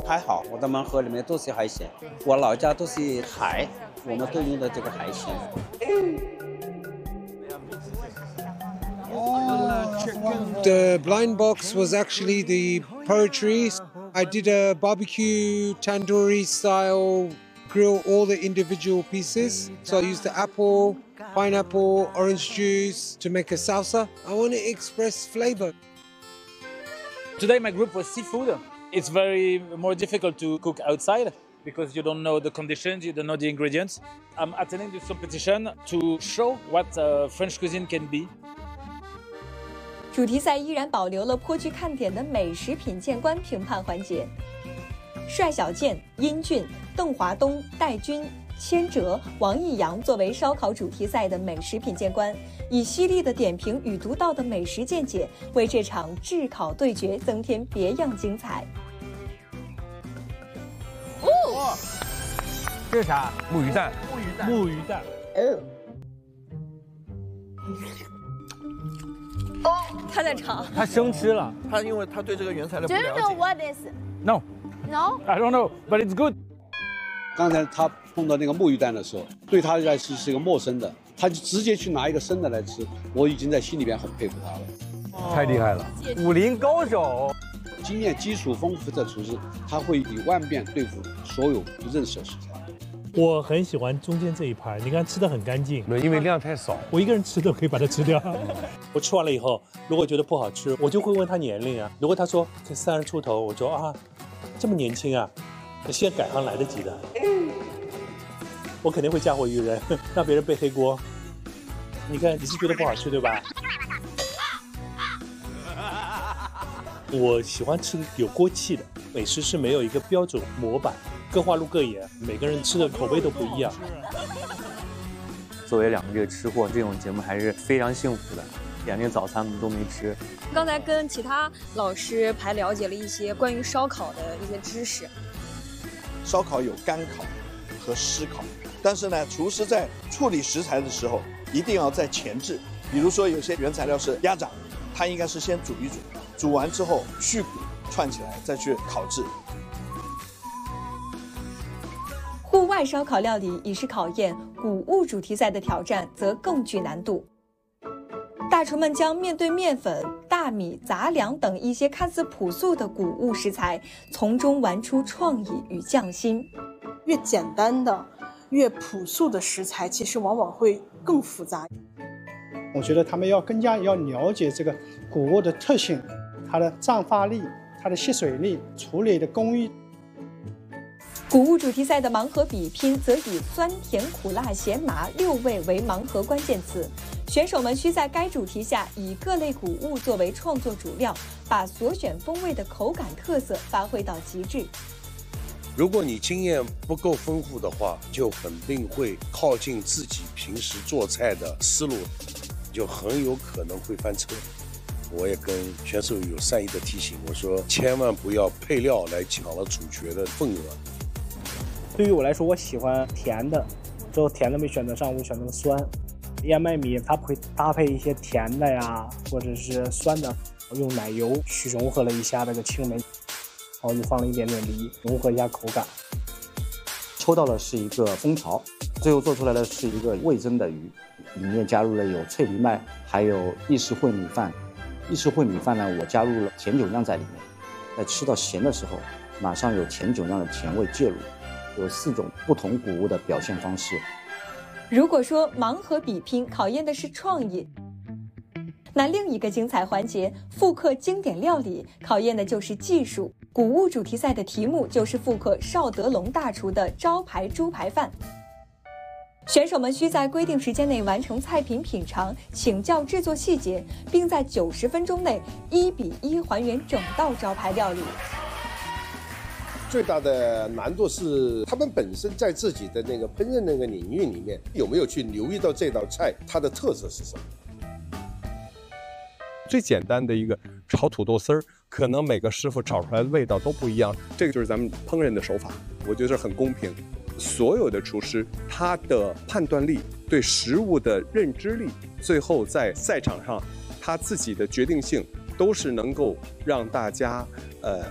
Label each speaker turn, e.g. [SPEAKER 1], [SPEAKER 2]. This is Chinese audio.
[SPEAKER 1] 还好，我的盲盒里面都是海鲜，我老家都是海，我们都用的这个海鲜。
[SPEAKER 2] The blind box was actually the poetry. I did a barbecue tandoori style grill all the individual pieces. So I used the apple, pineapple, orange juice to make a salsa. I want to express flavor.
[SPEAKER 3] Today my group was seafood. It's very more difficult to cook outside because you don't know the conditions, you don't know the ingredients. I'm attending this competition to show what French cuisine can be.
[SPEAKER 4] 主题赛依然保留了颇具看点的美食品鉴官评判环节。帅小健、殷俊、邓华东、戴军、千哲、王艺阳作为烧烤主题赛的美食品鉴官，以犀利的点评与独到的美食见解，为这场炙烤对决增添别样精彩。
[SPEAKER 5] 哦，这是啥？
[SPEAKER 6] 木鱼蛋。
[SPEAKER 5] 木鱼蛋。
[SPEAKER 4] 他在尝，
[SPEAKER 5] 他生吃了。
[SPEAKER 7] 他因为他对这个原材料不了解。
[SPEAKER 8] Do you know what is?
[SPEAKER 3] No.
[SPEAKER 8] No.
[SPEAKER 3] I don't know, but it's good.
[SPEAKER 9] 刚才他碰到那个木鱼蛋的时候，对他来说是一个陌生的，他就直接去拿一个生的来吃，我已经在心里边很佩服他了。
[SPEAKER 6] 太厉害了，
[SPEAKER 5] 武林高手，
[SPEAKER 9] 经验基础丰富的厨师，他会以万变对付所有不认识的食材。
[SPEAKER 10] 我很喜欢中间这一盘，你看吃的很干净，
[SPEAKER 6] 因为量太少，
[SPEAKER 10] 我一个人吃都可以把它吃掉。我吃完了以后，如果觉得不好吃，我就会问他年龄啊。如果他说30出头，我说啊，这么年轻啊，现在改行来得及的。我肯定会嫁祸于人，让别人背黑锅。你看，你是觉得不好吃对吧？我喜欢吃有锅气的美食，是没有一个标准模板，各花入各眼，每个人吃的口味都不一样。
[SPEAKER 11] 作为2个月吃货，这种节目还是非常幸福的。2天早餐我们都没吃。
[SPEAKER 12] 刚才跟其他老师还了解了一些关于烧烤的一些知识。
[SPEAKER 7] 烧烤有干烤和湿烤，但是呢，厨师在处理食材的时候一定要在前置。比如说有些原材料是鸭掌，它应该是先煮一煮，煮完之后去骨串起来再去烤制。
[SPEAKER 4] 户外烧烤料理已是考验，谷物主题赛的挑战则更具难度。大厨们将面对面粉、大米、杂粮等一些看似朴素的谷物食材，从中玩出创意与匠心。
[SPEAKER 13] 越简单的、越朴素的食材，其实往往会更复杂。
[SPEAKER 14] 我觉得他们更加要了解这个谷物的特性，它的胀发力、它的吸水力、处理的工艺。
[SPEAKER 4] 谷物主题赛的盲盒比拼则以酸甜苦辣咸麻6味为盲盒关键词，选手们需在该主题下以各类谷物作为创作主料，把所选风味的口感特色发挥到极致。
[SPEAKER 15] 如果你经验不够丰富的话，就肯定会靠近自己平时做菜的思路，就很有可能会翻车。我也跟选手有善意的提醒，我说千万不要配料来抢了主角的份额。
[SPEAKER 16] 对于我来说，我喜欢甜的，之后甜的没选择上，我选择了酸。燕麦米它会搭配一些甜的呀，或者是酸的，用奶油去融合了一下那个青梅，然后又放了一点点梨，融合一下口感。
[SPEAKER 17] 抽到的是一个蜂巢，最后做出来的是一个味增的鱼，里面加入了有脆藜麦，还有意式烩米饭。意式烩米饭呢，我加入了甜酒酿在里面，在吃到咸的时候，马上有甜酒酿的甜味介入。有4种不同谷物的表现方式。
[SPEAKER 4] 如果说盲盒比拼考验的是创意，那另一个精彩环节复刻经典料理考验的就是技术。谷物主题赛的题目就是复刻邵德龙大厨的招牌猪排饭。选手们需在规定时间内完成菜品品尝、请教制作细节，并在90分钟内1比1还原整道招牌料理。
[SPEAKER 15] 最大的难度是他们本身在自己的那个烹饪那个领域里面有没有去留意到这道菜它的特色是什么。
[SPEAKER 6] 最简单的一个炒土豆丝儿，可能每个师傅炒出来的味道都不一样，这个就是咱们烹饪的手法，我觉得很公平。所有的厨师他的判断力、对食物的认知力，最后在赛场上他自己的决定性，都是能够让大家